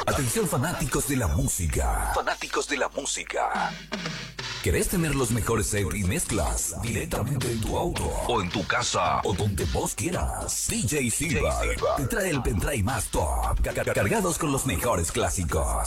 Atención fanáticos de la música. Fanáticos de la música. ¿Querés tener los mejores sets y mezclas directamente en tu auto o en tu casa o donde vos quieras? DJ Silva te trae el pendrive más top, cargados con los mejores clásicos.